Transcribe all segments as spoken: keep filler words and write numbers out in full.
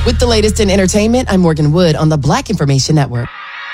With the latest in entertainment, I'm Morgan Wood on the Black Information Network.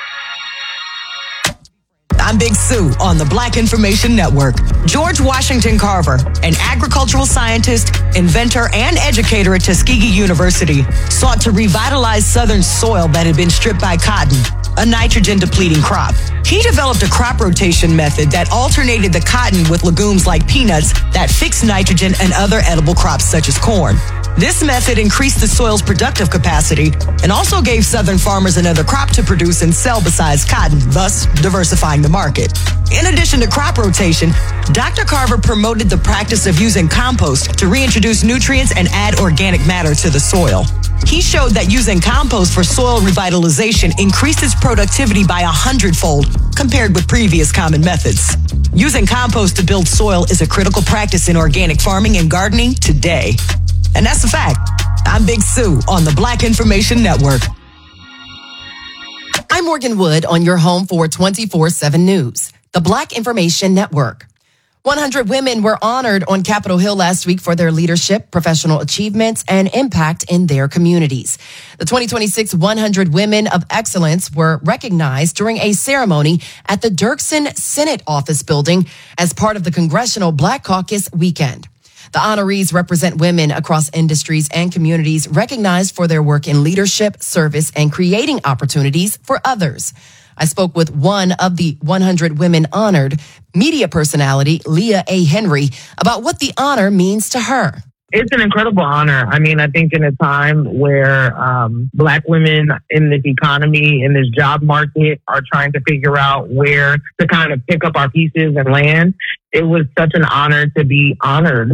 I'm Big Sue on the Black Information Network. George Washington Carver, an agricultural scientist, inventor, and educator at Tuskegee University, sought to revitalize Southern soil that had been stripped by cotton, a nitrogen-depleting crop. He developed a crop rotation method that alternated the cotton with legumes like peanuts that fixed nitrogen and other edible crops such as corn. This method increased the soil's productive capacity and also gave Southern farmers another crop to produce and sell besides cotton, thus diversifying the market. In addition to crop rotation, Doctor Carver promoted the practice of using compost to reintroduce nutrients and add organic matter to the soil. He showed that using compost for soil revitalization increased its productivity by a hundredfold compared with previous common methods. Using compost to build soil is a critical practice in organic farming and gardening today. And that's a fact. I'm Big Sue on the Black Information Network. I'm Morgan Wood on your home for twenty-four seven News, the Black Information Network. one hundred women were honored on Capitol Hill last week for their leadership, professional achievements, and impact in their communities. The twenty twenty-six one hundred Women of Excellence were recognized during a ceremony at the Dirksen Senate Office Building as part of the Congressional Black Caucus Weekend. The honorees represent women across industries and communities recognized for their work in leadership, service, and creating opportunities for others. I spoke with one of the one hundred women honored, media personality Leah A. Henry, about what the honor means to her. It's an incredible honor. I mean, I think in a time where um, Black women in this economy, in this job market, are trying to figure out where to kind of pick up our pieces and land, it was such an honor to be honored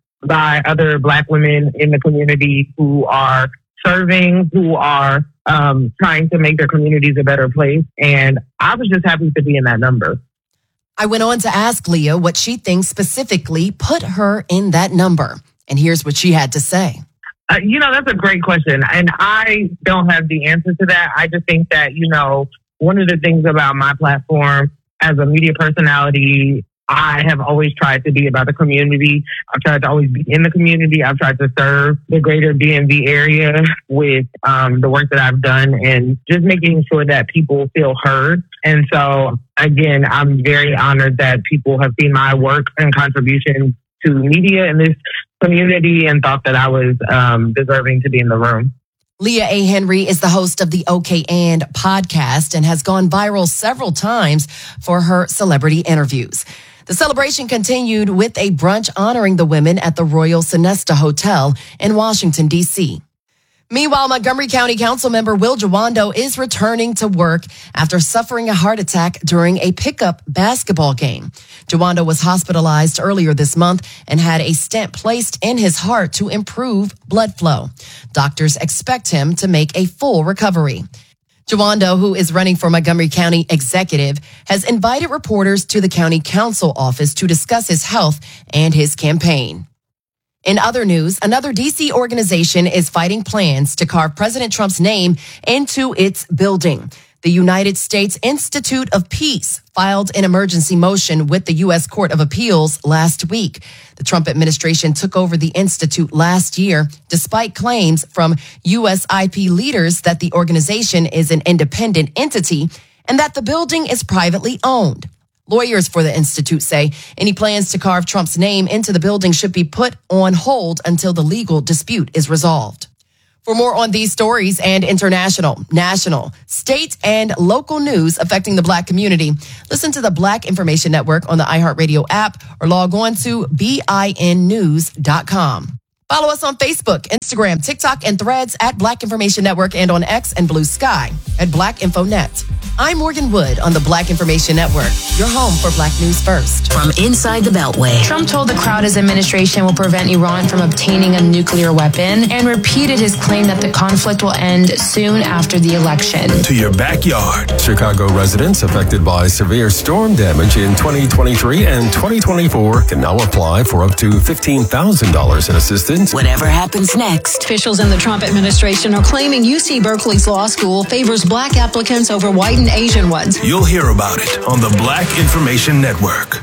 by other Black women in the community who are serving, who are um, trying to make their communities a better place. And I was just happy to be in that number. I went on to ask Leah what she thinks specifically put her in that number. And here's what she had to say. Uh, you know, that's a great question. And I don't have the answer to that. I just think that, you know, one of the things about my platform as a media personality, I have always tried to be about the community. I've tried to always be in the community. I've tried to serve the greater D M V area with um, the work that I've done and just making sure that people feel heard. And so, again, I'm very honored that people have seen my work and contribution to media in this community and thought that I was um, deserving to be in the room. Leah A. Henry is the host of the OK And podcast and has gone viral several times for her celebrity interviews. The celebration continued with a brunch honoring the women at the Royal Sonesta Hotel in Washington, D C Meanwhile, Montgomery County Council member Will Jawando is returning to work after suffering a heart attack during a pickup basketball game. Jawando was hospitalized earlier this month and had a stent placed in his heart to improve blood flow. Doctors expect him to make a full recovery. Jawando, who is running for Montgomery County Executive, has invited reporters to the county council office to discuss his health and his campaign. In other news, another D C organization is fighting plans to carve President Trump's name into its building. The United States Institute of Peace filed an emergency motion with the U S Court of Appeals last week. The Trump administration took over the institute last year, despite claims from U S I P leaders that the organization is an independent entity and that the building is privately owned. Lawyers for the institute say any plans to carve Trump's name into the building should be put on hold until the legal dispute is resolved. For more on these stories and international, national, state, and local news affecting the Black community, listen to the Black Information Network on the iHeartRadio app or log on to B I N news dot com. Follow us on Facebook, Instagram, TikTok, and Threads at Black Information Network and on X and Blue Sky at Black Info Net. I'm Morgan Wood on the Black Information Network, your home for Black News First. From inside the Beltway. Trump told the crowd his administration will prevent Iran from obtaining a nuclear weapon and repeated his claim that the conflict will end soon after the election. To your backyard. Chicago residents affected by severe storm damage in twenty twenty-three and twenty twenty-four can now apply for up to fifteen thousand dollars in assistance. Whatever happens next. Officials in the Trump administration are claiming U C Berkeley's law school favors Black applicants over white and Asian ones. You'll hear about it on the Black Information Network.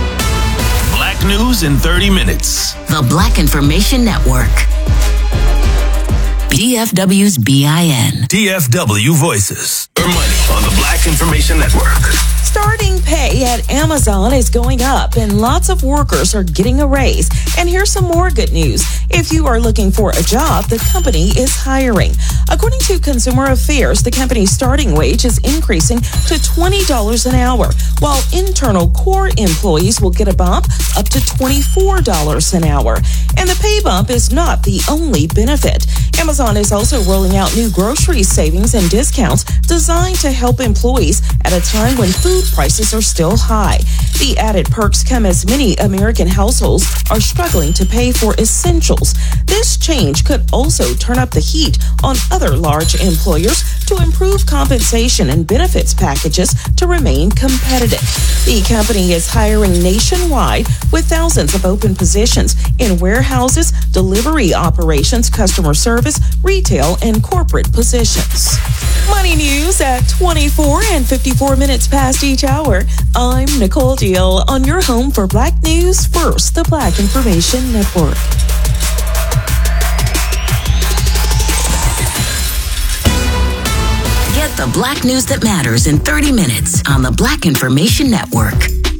Black news in thirty minutes. The Black Information Network. D F W's B I N. D F W Voices. Earn money on the Black Information Network. Starting pay at Amazon is going up and lots of workers are getting a raise. And here's some more good news. If you are looking for a job, the company is hiring. According to Consumer Affairs, the company's starting wage is increasing to twenty dollars an hour, while internal core employees will get a bump up to twenty-four dollars an hour. And the pay bump is not the only benefit. Amazon is also rolling out new grocery savings and discounts designed to help employees at a time when food prices are still high. The added perks come as many American households are struggling to pay for essentials. This change could also turn up the heat on other large employers to improve compensation and benefits packages to remain competitive. The company is hiring nationwide with thousands of open positions in warehouses, delivery operations, customer service, retail, and corporate positions. Money news at twenty-four and fifty-four minutes past each hour. I'm Nicole Deal on your home for Black News First, the Black Information Network. Get the Black news that matters in thirty minutes on the Black Information Network.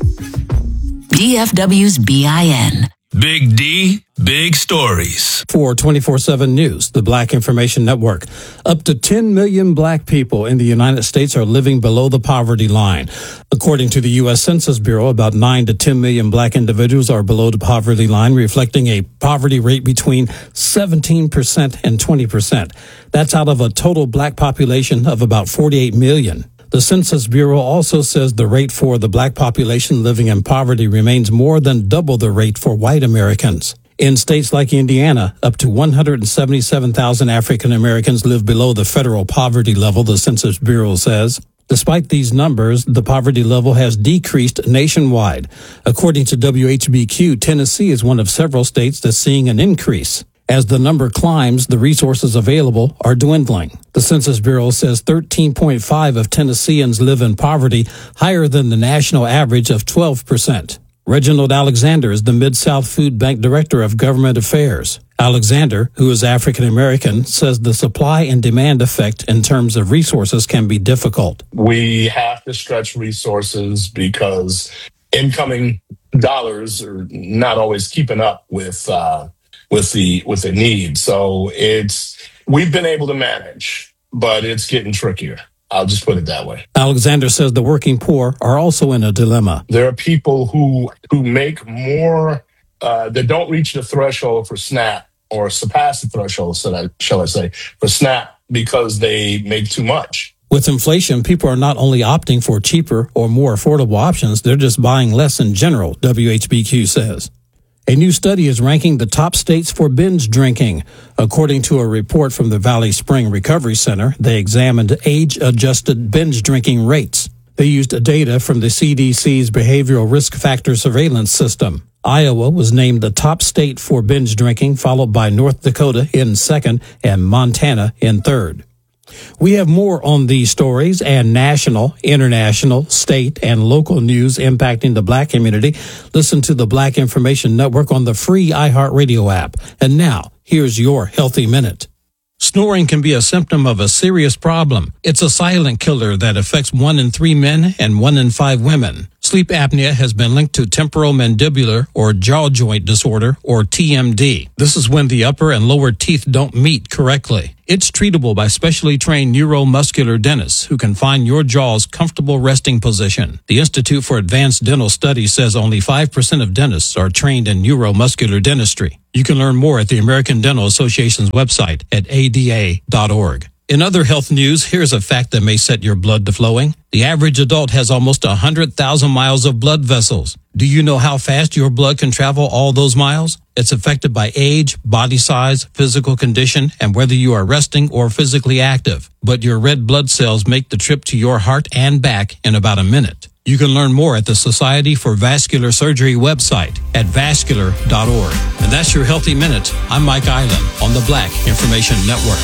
D F W's B I N. Big D, big stories. For twenty-four seven News, the Black Information Network. Up to ten million black people in the United States are living below the poverty line. According to the U S Census Bureau, about nine to ten million black individuals are below the poverty line, reflecting a poverty rate between seventeen percent and twenty percent. That's out of a total black population of about forty-eight million. The Census Bureau also says the rate for the black population living in poverty remains more than double the rate for white Americans. In states like Indiana, up to one hundred seventy-seven thousand African Americans live below the federal poverty level, the Census Bureau says. Despite these numbers, the poverty level has decreased nationwide. According to W H B Q, Tennessee is one of several states that's seeing an increase. As the number climbs, the resources available are dwindling. The Census Bureau says thirteen point five of Tennesseans live in poverty, higher than the national average of twelve percent. Reginald Alexander is the Mid-South Food Bank Director of Government Affairs. Alexander, who is African American, says the supply and demand effect in terms of resources can be difficult. We have to stretch resources because incoming dollars are not always keeping up with uh with the with the need. So it's we've been able to manage, but it's getting trickier. I'll just put it that way. Alexander says the working poor are also in a dilemma. There are people who who make more uh, that don't reach the threshold for SNAP or surpass the threshold, so that, shall I say, for SNAP because they make too much. With inflation, people are not only opting for cheaper or more affordable options, they're just buying less in general, W H B Q says. A new study is ranking the top states for binge drinking. According to a report from the Valley Spring Recovery Center, they examined age-adjusted binge drinking rates. They used data from the C D C's Behavioral Risk Factor Surveillance System. Iowa was named the top state for binge drinking, followed by North Dakota in second and Montana in third. We have more on these stories and national, international, state, and local news impacting the black community. Listen to the Black Information Network on the free iHeartRadio app. And now, here's your Healthy Minute. Snoring can be a symptom of a serious problem. It's a silent killer that affects one in three men and one in five women. Sleep apnea has been linked to temporomandibular or jaw joint disorder, or T M D. This is when the upper and lower teeth don't meet correctly. It's treatable by specially trained neuromuscular dentists who can find your jaw's comfortable resting position. The Institute for Advanced Dental Studies says only five percent of dentists are trained in neuromuscular dentistry. You can learn more at the American Dental Association's website at A D A dot org. In other health news, here's a fact that may set your blood to flowing. The average adult has almost one hundred thousand miles of blood vessels. Do you know how fast your blood can travel all those miles? It's affected by age, body size, physical condition, and whether you are resting or physically active. But your red blood cells make the trip to your heart and back in about a minute. You can learn more at the Society for Vascular Surgery website at vascular dot org. And that's your Healthy Minute. I'm Mike Island on the Black Information Network.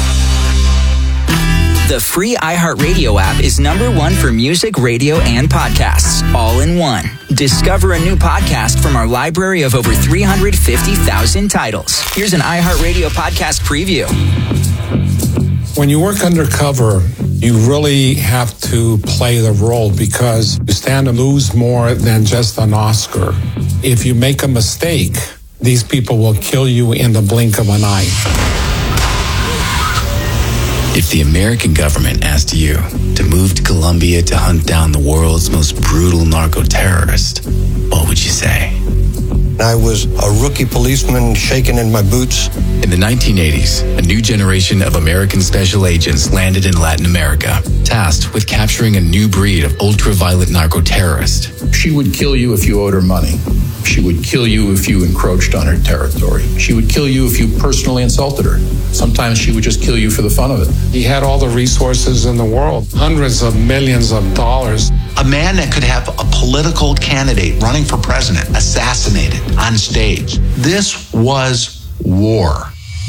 The free iHeartRadio app is number one for music, radio, and podcasts, all in one. Discover a new podcast from our library of over three hundred fifty thousand titles. Here's an iHeartRadio podcast preview. When you work undercover, you really have to play the role because you stand to lose more than just an Oscar. If you make a mistake, these people will kill you in the blink of an eye. If the American government asked you to move to Colombia to hunt down the world's most brutal narco-terrorist, what would you say? I was a rookie policeman shaking in my boots. In the nineteen eighties, a new generation of American special agents landed in Latin America, tasked with capturing a new breed of ultraviolet narco-terrorist. She would kill you if you owed her money. She would kill you if you encroached on her territory. She would kill you if you personally insulted her. Sometimes she would just kill you for the fun of it. He had all the resources in the world, hundreds of millions of dollars. A man that could have a political candidate running for president assassinated on stage. This was war.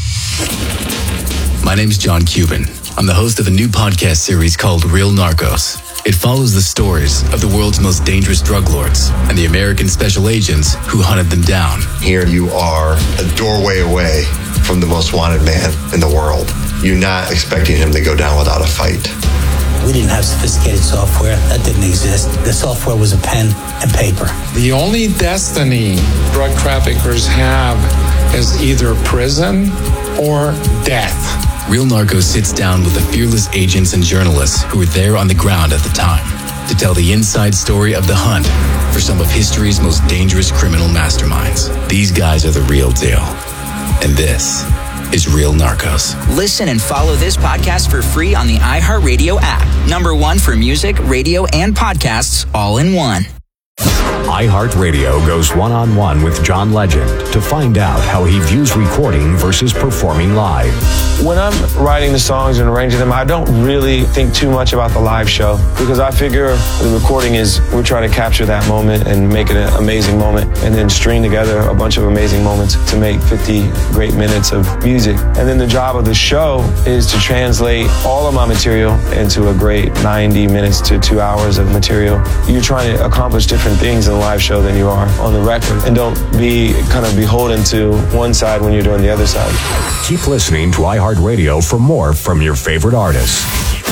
My name is John Cuban. I'm the host of a new podcast series called Real Narcos. It follows the stories of the world's most dangerous drug lords and the American special agents who hunted them down. Here you are, a doorway away from the most wanted man in the world. You're not expecting him to go down without a fight. We didn't have sophisticated software. That didn't exist. The software was a pen and paper. The only destiny drug traffickers have is either prison or death. Real Narcos sits down with the fearless agents and journalists who were there on the ground at the time to tell the inside story of the hunt for some of history's most dangerous criminal masterminds. These guys are the real deal. And this is Real Narcos. Listen and follow this podcast for free on the iHeartRadio app. Number one for music, radio, and podcasts all in one. iHeartRadio goes one-on-one with John Legend to find out how he views recording versus performing live. When I'm writing the songs and arranging them, I don't really think too much about the live show because I figure the recording is we're trying to capture that moment and make it an amazing moment and then string together a bunch of amazing moments to make fifty great minutes of music. And then the job of the show is to translate all of my material into a great ninety minutes to two hours of material. You're trying to accomplish different things in a live show than you are on the record. And don't be kind of beholden to one side when you're doing the other side. Keep listening to iHeartRadio for more from your favorite artists.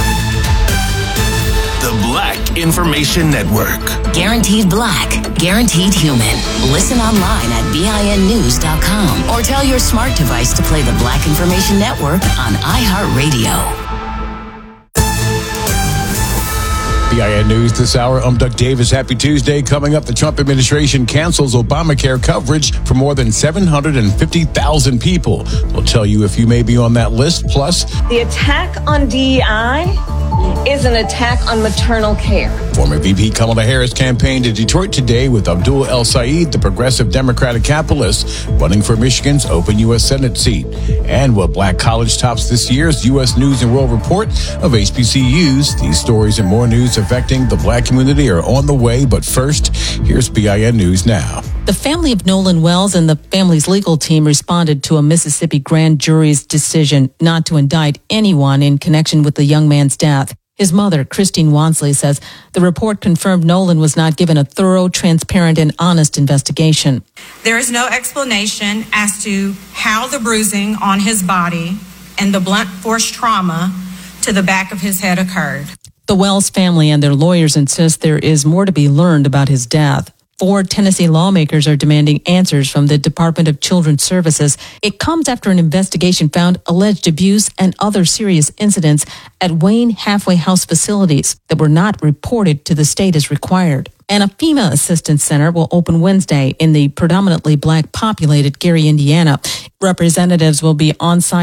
The Black Information Network. Guaranteed black, guaranteed human. Listen online at B I N news dot com or tell your smart device to play the Black Information Network on iHeartRadio. B I N News this hour. I'm Doug Davis. Happy Tuesday. Coming up, the Trump administration cancels Obamacare coverage for more than seven hundred fifty thousand people. We'll tell you if you may be on that list. Plus, the attack on D E I is an attack on maternal care. Former V P Kamala Harris campaigned in Detroit today with Abdul El Sayed, the progressive Democratic capitalist, running for Michigan's open U S Senate seat. And what Black college tops this year's U S News and World Report of H B C Us. These stories and more news affecting the Black community are on the way. But first, here's B I N News Now. The family of Nolan Wells and the family's legal team responded to a Mississippi grand jury's decision not to indict anyone in connection with the young man's death. His mother, Christine Wansley, says the report confirmed Nolan was not given a thorough, transparent, and honest investigation. There is no explanation as to how the bruising on his body and the blunt force trauma to the back of his head occurred. The Wells family and their lawyers insist there is more to be learned about his death. Four Tennessee lawmakers are demanding answers from the Department of Children's Services. It comes after an investigation found alleged abuse and other serious incidents at Wayne Halfway House facilities that were not reported to the state as required. And a FEMA Assistance Center will open Wednesday in the predominantly Black populated Gary, Indiana. Representatives will be on site